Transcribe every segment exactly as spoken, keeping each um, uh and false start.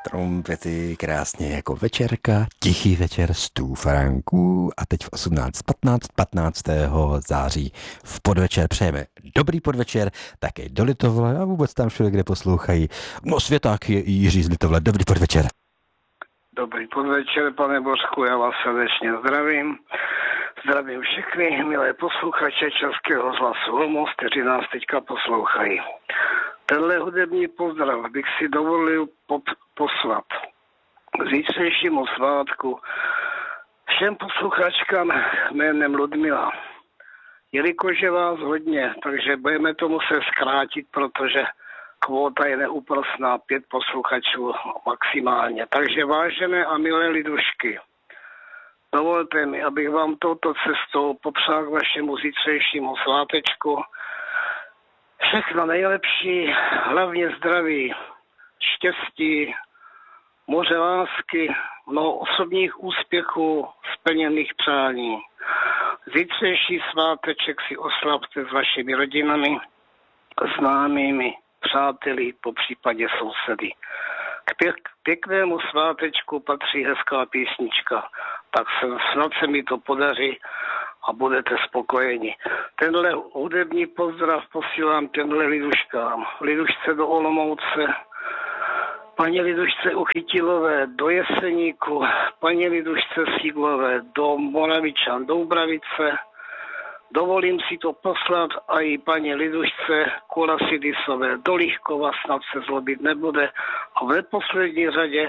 Trumpety krásně jako večerka, tichý večer stů faranků a teď v osmnáct patnáct patnáctého září v podvečer přejeme dobrý podvečer, také do Litovle a vůbec tam všude, kde poslouchají. No světák je i Jiří z Litovle. Dobrý podvečer. Dobrý podvečer, pane Bořku, já vás srdečně zdravím. Zdravím všechny milé posluchače Českého rozhlasu Olomouc, kteří nás teďka poslouchají. Tenhle hudební pozdrav bych si dovolil pop- poslat k zítřejšímu svátku všem posluchačkám jménem Ludmila. Jelikož je vás hodně, takže budeme to muset zkrátit, protože kvóta je neúprosná, pět posluchačů maximálně. Takže vážené a milé lidušky, dovolte mi, abych vám touto cestou popřál k vašemu zítřejšímu svátečku všechno nejlepší, hlavně zdraví, štěstí, moře lásky, mnoho osobních úspěchů, splněných přání. Zítřejší sváteček si oslavte s vašimi rodinami, známými, přáteli, po případě sousedy. K pěk- pěknému svátečku patří hezká písnička, tak se, snad se mi to podaří a budete spokojeni. Tenhle hudební pozdrav posílám tenhle liduškám. Lidušce do Olomouce, paní lidušce Uchytilové do Jeseníku, paní lidušce Sídlové do Moravičan, do Ubravice. Dovolím si to poslat a i paní lidušce Kurasidisové do Líchkova, snad se zlobit nebude. A v neposlední řadě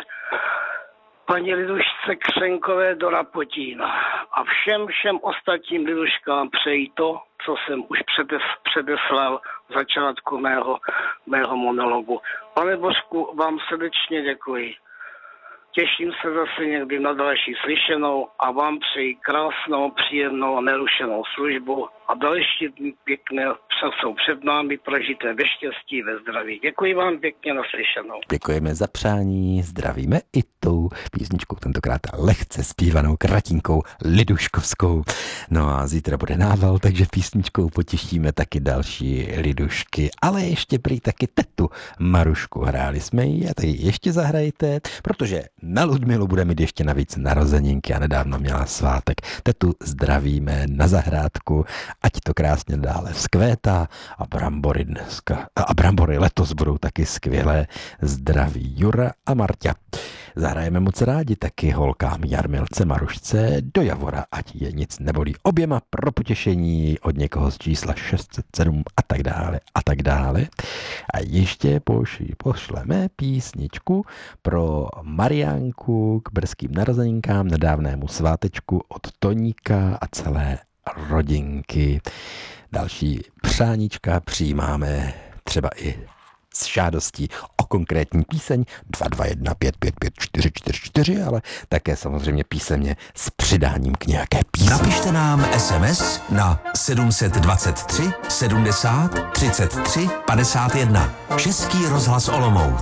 paní lidušce Křenkové do Rapotína. A všem, všem ostatním liduškám přeji to, co jsem už předes, předeslal v začátku mého, mého monologu. Pane Božku, vám srdečně děkuji. Těším se zase někdy na další slyšenou a vám přeji krásnou, příjemnou a nerušenou službu a další dny pěkné jsou před námi prožité ve štěstí, ve zdraví. Děkuji vám pěkně, naslyšenou. Děkujeme za přání, zdravíme i tou písničkou, tentokrát lehce zpívanou kratinkou liduškovskou. No a zítra bude nával, takže písničkou potěšíme taky další lidušky, ale ještě prý taky tetu Marušku. Hráli jsme ji a tady ještě zahrajte, protože na Ludmilu bude mít ještě navíc narozeninky a nedávno měla svátek. Tetu zdravíme na zahrádku, ať to krásně dále vzkvétá a brambory dneska. A brambory letos budou taky skvělé. Zdraví Jura a Marťa. Zahrajeme moc rádi taky holkám Jarmilce, Marušce do Javora, ať je nic nebolí. Oběma pro potěšení od někoho z čísla šest set sedm a tak dále a tak dále. A ještě pošli, pošleme písničku pro Mariánku k brzkým narozeninkám, nedávnému svátečku od Toníka a celé rodinky. Další přáníčka přijímáme třeba i s žádostí o konkrétní píseň dva dva jedna pět pět pět čtyři čtyři čtyři, ale také samozřejmě písemně s přidáním k nějaké písni. Napište nám es em es na sedm dva tři sedmdesát třicet tři padesát jedna. Český rozhlas Olomouc.